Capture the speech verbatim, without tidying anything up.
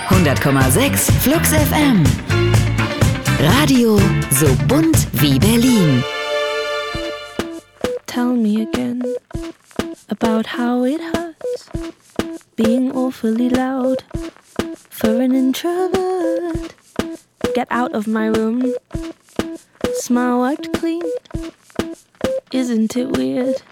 hundert Komma sechs Flux F M. Radio so bunt wie Berlin. Tell me again about how it hurts being awfully loud for an introvert. Get out of my room. Smile wiped clean. Isn't it weird?